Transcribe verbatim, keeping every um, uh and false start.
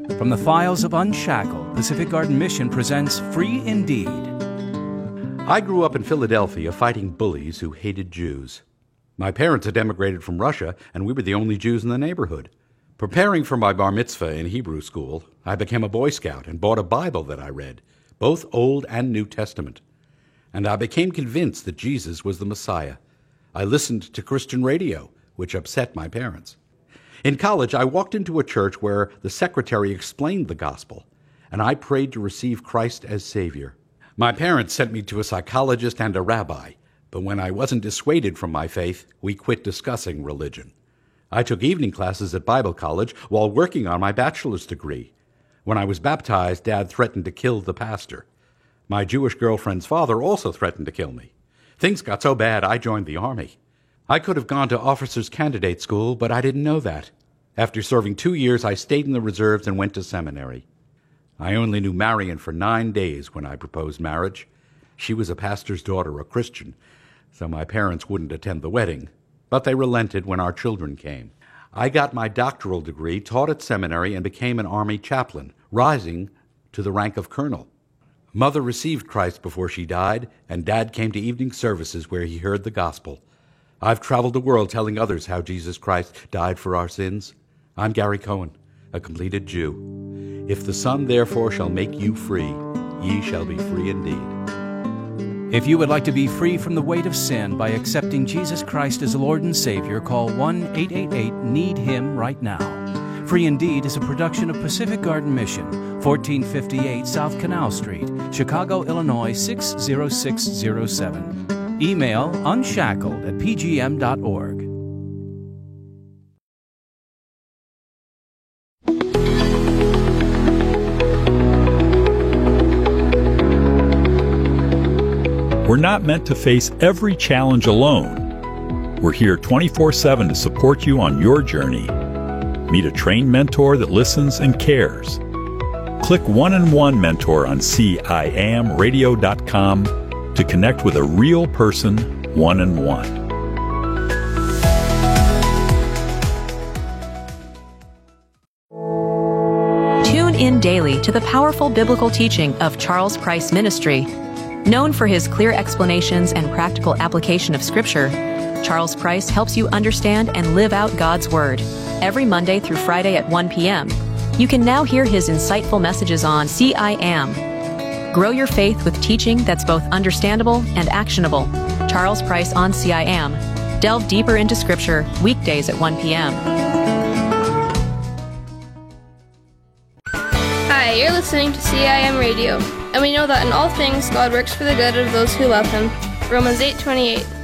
From the files of Unshackled, Pacific Garden Mission presents Free Indeed. I grew up in Philadelphia fighting bullies who hated Jews. My parents had emigrated from Russia, and we were the only Jews in the neighborhood. Preparing for my bar mitzvah in Hebrew school, I became a Boy Scout and bought a Bible that I read, both Old and New Testament. And I became convinced that Jesus was the Messiah. I listened to Christian radio, which upset my parents. In college, I walked into a church where the secretary explained the gospel, and I prayed to receive Christ as Savior. My parents sent me to a psychologist and a rabbi, but when I wasn't dissuaded from my faith, we quit discussing religion. I took evening classes at Bible college while working on my bachelor's degree. When I was baptized, Dad threatened to kill the pastor. My Jewish girlfriend's father also threatened to kill me. Things got so bad, I joined the Army. I could have gone to officers' candidate school, but I didn't know that. After serving two years, I stayed in the reserves and went to seminary. I only knew Marion for nine days when I proposed marriage. She was a pastor's daughter, a Christian, so my parents wouldn't attend the wedding, but they relented when our children came. I got my doctoral degree, taught at seminary, and became an Army chaplain, rising to the rank of colonel. Mother received Christ before she died, and Dad came to evening services where he heard the gospel. I've traveled the world telling others how Jesus Christ died for our sins. I'm Gary Cohen, a completed Jew. If the Son therefore shall make you free, ye shall be free indeed. If you would like to be free from the weight of sin by accepting Jesus Christ as Lord and Savior, call one eight eight eight need him right now. Free Indeed is a production of Pacific Garden Mission, fourteen fifty-eight South Canal Street, Chicago, Illinois six zero six zero seven. Email unshackled at p g m dot org. We're not meant to face every challenge alone. We're here twenty-four seven to support you on your journey. Meet a trained mentor that listens and cares. Click One-on-One Mentor on C I A M radio dot com to connect with a real person one-on-one. Tune in daily to the powerful biblical teaching of Charles Price Ministry. Known for his clear explanations and practical application of Scripture, Charles Price helps you understand and live out God's Word. Every Monday through Friday at one p.m. You can now hear his insightful messages on C I A M. Grow your faith with teaching that's both understandable and actionable. Charles Price on C I A M. Delve deeper into Scripture weekdays at one p.m. Hi, you're listening to C I M Radio, and we know that in all things God works for the good of those who love Him. Romans eight twenty-eight.